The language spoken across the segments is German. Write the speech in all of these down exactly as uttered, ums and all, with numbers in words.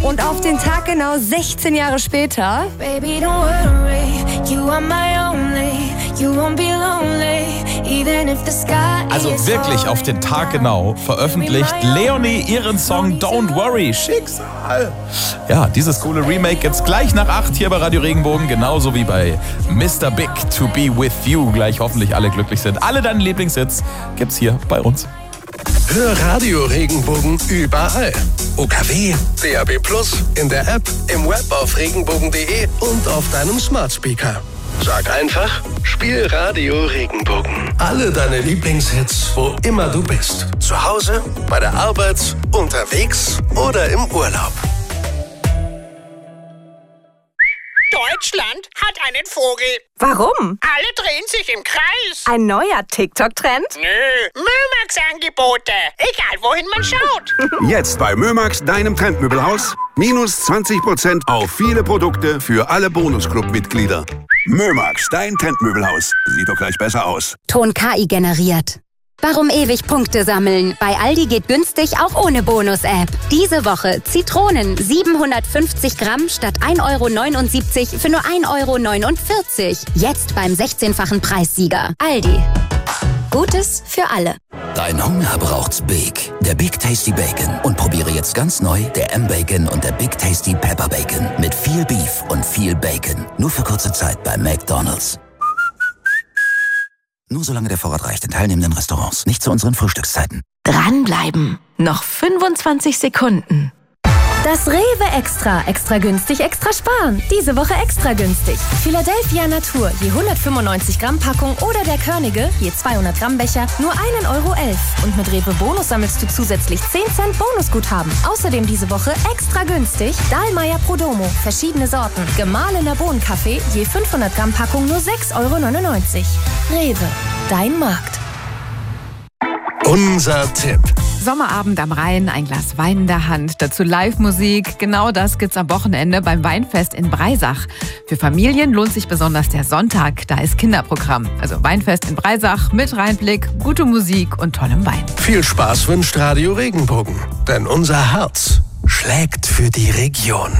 Und auf den Tag genau sechzehn Jahre später... Baby, don't worry, you are my only, you won't be lonely, even if the sky Also wirklich auf den Tag genau veröffentlicht Leonie ihren Song Don't Worry, Schicksal. Ja, dieses coole Remake gibt's gleich nach acht hier bei Radio Regenbogen, genauso wie bei Mister Big To Be With You. Gleich hoffentlich alle glücklich sind. Alle deine Lieblingshits gibt's hier bei uns. Hör Radio Regenbogen überall. O K W, D A B plus, in der App, im Web auf regenbogen punkt de und auf deinem Smart Speaker. Sag einfach, spiel Radio Regenbogen. Alle deine Lieblingshits, wo immer du bist. Zu Hause, bei der Arbeit, unterwegs oder im Urlaub. Deutschland hat einen Vogel. Warum? Alle drehen sich im Kreis. Ein neuer TikTok-Trend? Nö, Mömax-Angebote. Egal, wohin man schaut. Jetzt bei Mömax, deinem Trendmöbelhaus. Minus zwanzig Prozent auf viele Produkte für alle Bonusclub-Mitglieder. Mömax, dein Trendmöbelhaus. Sieht doch gleich besser aus. Ton K I generiert. Warum ewig Punkte sammeln? Bei Aldi geht günstig auch ohne Bonus-App. Diese Woche Zitronen siebenhundertfünfzig Gramm statt ein Euro neunundsiebzig für nur ein Euro neunundvierzig. Jetzt beim sechzehnfachen Preissieger. Aldi. Gutes für alle. Dein Hunger braucht's Big. Der Big Tasty Bacon. Und probiere jetzt ganz neu der M-Bacon und der Big Tasty Pepper Bacon. Mit viel Beef und viel Bacon. Nur für kurze Zeit bei McDonald's. Nur solange der Vorrat reicht in teilnehmenden Restaurants. Nicht zu unseren Frühstückszeiten. Dranbleiben. Noch fünfundzwanzig Sekunden. Das Rewe Extra. Extra günstig, extra sparen. Diese Woche extra günstig. Philadelphia Natur, je hundertfünfundneunzig Gramm Packung oder der Körnige, je zweihundert Gramm Becher, nur ein Euro elf. Und mit Rewe Bonus sammelst du zusätzlich zehn Cent Bonusguthaben. Außerdem diese Woche extra günstig Dahlmeier Prodomo, verschiedene Sorten. Gemahlener Bohnenkaffee, je fünfhundert Gramm Packung nur sechs Euro neunundneunzig. Rewe, dein Markt. Unser Tipp. Sommerabend am Rhein, ein Glas Wein in der Hand, dazu Live-Musik. Genau das gibt's am Wochenende beim Weinfest in Breisach. Für Familien lohnt sich besonders der Sonntag, da ist Kinderprogramm. Also Weinfest in Breisach mit Rheinblick, gute Musik und tollem Wein. Viel Spaß wünscht Radio Regenbogen, denn unser Herz schlägt für die Region.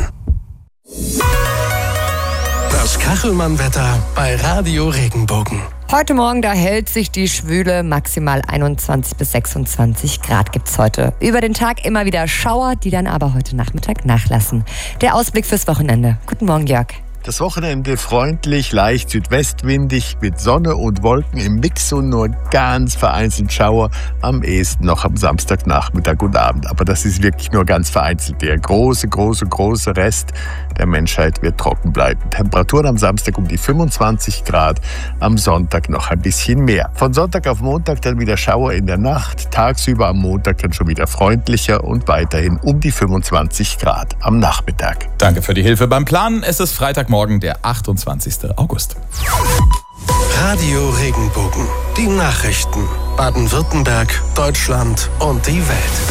Das Kachelmann-Wetter bei Radio Regenbogen. Heute Morgen, da hält sich die Schwüle, maximal einundzwanzig bis sechsundzwanzig Grad gibt's heute. Über den Tag immer wieder Schauer, die dann aber heute Nachmittag nachlassen. Der Ausblick fürs Wochenende. Guten Morgen, Jörg. Das Wochenende freundlich, leicht südwestwindig mit Sonne und Wolken im Mix und nur ganz vereinzelt Schauer. Am ehesten noch am Samstagnachmittag und Abend. Aber das ist wirklich nur ganz vereinzelt. Der große, große, große Rest der Menschheit wird trocken bleiben. Temperaturen am Samstag um die fünfundzwanzig Grad, am Sonntag noch ein bisschen mehr. Von Sonntag auf Montag dann wieder Schauer in der Nacht. Tagsüber am Montag dann schon wieder freundlicher und weiterhin um die fünfundzwanzig Grad am Nachmittag. Danke für die Hilfe beim Planen. Es ist Freitagmorgen, der achtundzwanzigsten August. Radio Regenbogen. Die Nachrichten. Baden-Württemberg, Deutschland und die Welt.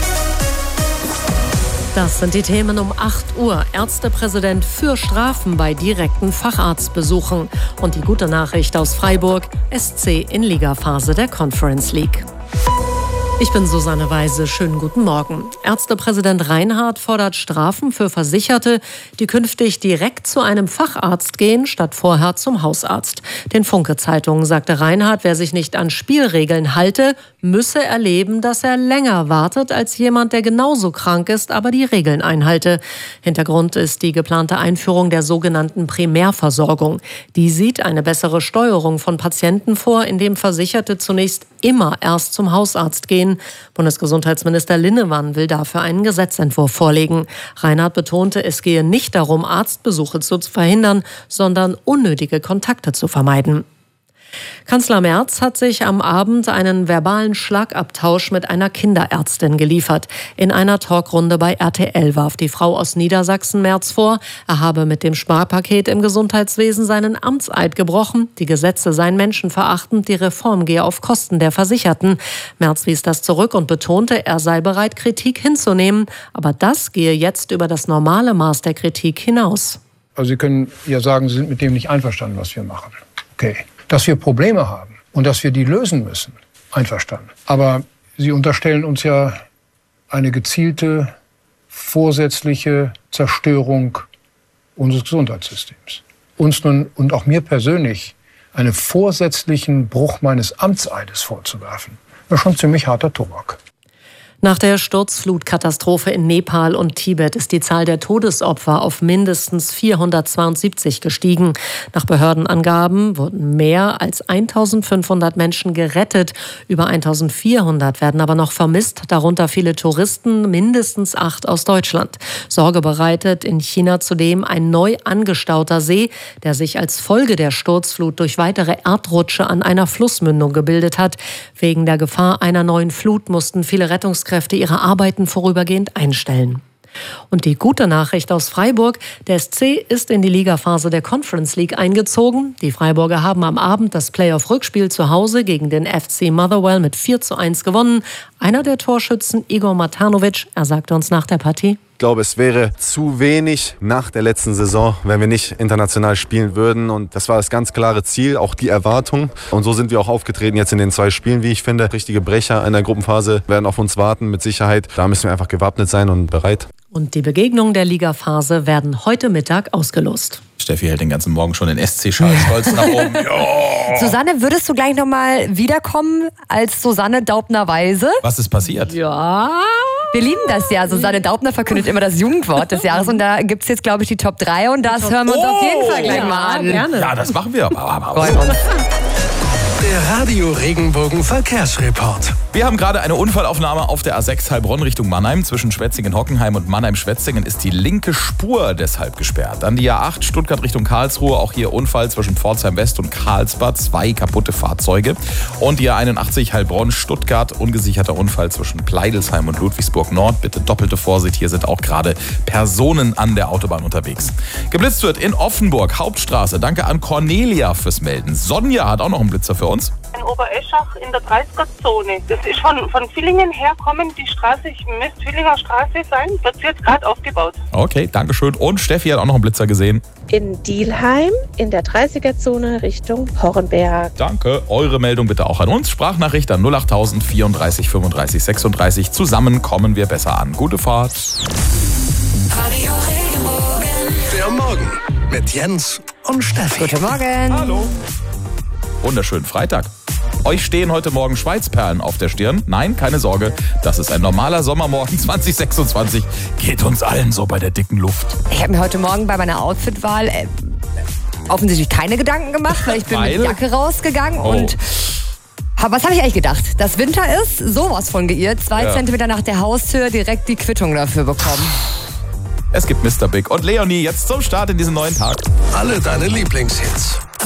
Das sind die Themen um acht Uhr. Ärztepräsident für Strafen bei direkten Facharztbesuchen. Und die gute Nachricht aus Freiburg, S C in Ligaphase der Conference League. Ich bin Susanne Weise. Schönen guten Morgen. Ärztepräsident Reinhardt fordert Strafen für Versicherte, die künftig direkt zu einem Facharzt gehen, statt vorher zum Hausarzt. Den Funke-Zeitungen sagte Reinhardt, wer sich nicht an Spielregeln halte, müsse erleben, dass er länger wartet als jemand, der genauso krank ist, aber die Regeln einhalte. Hintergrund ist die geplante Einführung der sogenannten Primärversorgung. Die sieht eine bessere Steuerung von Patienten vor, indem Versicherte zunächst immer erst zum Hausarzt gehen. Bundesgesundheitsminister Linnemann will dafür einen Gesetzentwurf vorlegen. Reinhardt betonte, es gehe nicht darum, Arztbesuche zu verhindern, sondern unnötige Kontakte zu vermeiden. Kanzler Merz hat sich am Abend einen verbalen Schlagabtausch mit einer Kinderärztin geliefert. In einer Talkrunde bei R T L warf die Frau aus Niedersachsen Merz vor, er habe mit dem Sparpaket im Gesundheitswesen seinen Amtseid gebrochen, die Gesetze seien menschenverachtend, die Reform gehe auf Kosten der Versicherten. Merz wies das zurück und betonte, er sei bereit, Kritik hinzunehmen, aber das gehe jetzt über das normale Maß der Kritik hinaus. Also Sie können ja sagen, Sie sind mit dem nicht einverstanden, was wir machen. Okay. Dass wir Probleme haben und dass wir die lösen müssen, einverstanden. Aber Sie unterstellen uns ja eine gezielte vorsätzliche Zerstörung unseres Gesundheitssystems. Uns nun und auch mir persönlich einen vorsätzlichen Bruch meines Amtseides vorzuwerfen, das ist schon ziemlich harter Tobak. Nach der Sturzflutkatastrophe in Nepal und Tibet ist die Zahl der Todesopfer auf mindestens vierhundertzweiundsiebzig gestiegen. Nach Behördenangaben wurden mehr als eintausendfünfhundert Menschen gerettet. Über eintausendvierhundert werden aber noch vermisst, darunter viele Touristen, mindestens acht aus Deutschland. Sorge bereitet in China zudem ein neu angestauter See, der sich als Folge der Sturzflut durch weitere Erdrutsche an einer Flussmündung gebildet hat. Wegen der Gefahr einer neuen Flut mussten viele Rettungskräfte ihre Arbeiten vorübergehend einstellen. Und die gute Nachricht aus Freiburg, der S C ist in die Ligaphase der Conference League eingezogen. Die Freiburger haben am Abend das Playoff-Rückspiel zu Hause gegen den F C Motherwell mit vier zu eins gewonnen. Einer der Torschützen, Igor Matanovic, er sagte uns nach der Partie: Ich glaube, es wäre zu wenig nach der letzten Saison, wenn wir nicht international spielen würden. Und das war das ganz klare Ziel, auch die Erwartung. Und so sind wir auch aufgetreten jetzt in den zwei Spielen, wie ich finde. Richtige Brecher in der Gruppenphase werden auf uns warten, mit Sicherheit. Da müssen wir einfach gewappnet sein und bereit. Und die Begegnungen der Ligaphase werden heute Mittag ausgelost. Steffi hält den ganzen Morgen schon den S C-Schal stolz nach oben. Ja. Susanne, würdest du gleich nochmal wiederkommen als Susanne Daubner-Weise? Was ist passiert? Ja. Wir lieben das ja. Susanne Daubner verkündet immer das Jugendwort des Jahres. Und da gibt es jetzt, glaube ich, die Top drei. Und das hören wir uns oh, auf jeden Fall gleich ja, mal an. Gerne. Ja, das machen wir. Der Radio Regenbogen Verkehrsreport. Wir haben gerade eine Unfallaufnahme auf der A sechs Heilbronn Richtung Mannheim. Zwischen Schwetzingen-Hockenheim und Mannheim-Schwetzingen ist die linke Spur deshalb gesperrt. Dann die A acht Stuttgart Richtung Karlsruhe. Auch hier Unfall zwischen Pforzheim West und Karlsbad. Zwei kaputte Fahrzeuge. Und die A einundachtzig Heilbronn-Stuttgart. Ungesicherter Unfall zwischen Pleidelsheim und Ludwigsburg Nord. Bitte doppelte Vorsicht. Hier sind auch gerade Personen an der Autobahn unterwegs. Geblitzt wird in Offenburg, Hauptstraße. Danke an Cornelia fürs Melden. Sonja hat auch noch einen Blitzer für uns. In Obereschach in der dreißiger-Zone. Das ist von, von Villingen herkommen, die Straße, ich müsste Villinger Straße sein, wird jetzt gerade aufgebaut. Okay, danke schön. Und Steffi hat auch noch einen Blitzer gesehen. In Dielheim in der dreißiger-Zone Richtung Hornberg. Danke. Eure Meldung bitte auch an uns. Sprachnachricht an null achttausend vierunddreißig fünfunddreißig sechsunddreißig. Zusammen kommen wir besser an. Gute Fahrt. Radio Regenbogen. Der Morgen mit Jens und Steffi. Guten Morgen. Hallo. Wunderschönen Freitag. Euch stehen heute Morgen Schweizperlen auf der Stirn. Nein, keine Sorge, das ist ein normaler Sommermorgen zwanzig sechsundzwanzig. Geht uns allen so bei der dicken Luft. Ich habe mir heute Morgen bei meiner Outfitwahl äh, offensichtlich keine Gedanken gemacht, weil ich bin weil? mit Jacke rausgegangen oh. und was habe ich eigentlich gedacht? Dass Winter ist, sowas von geirrt. Zwei ja. Zentimeter nach der Haustür direkt die Quittung dafür bekommen. Es gibt Mister Big und Leonie jetzt zum Start in diesen neuen Tag. Alle deine Lieblingshits.